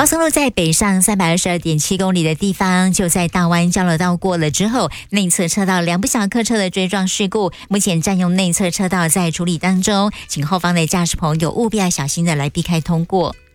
高速路在北上322.7公里的地方，就在大湾交流道过了之后，内侧车道2部小客车的追撞事故，目前占用内侧车道在处理当中，请后方的驾驶朋友务必要小心的来避开通过。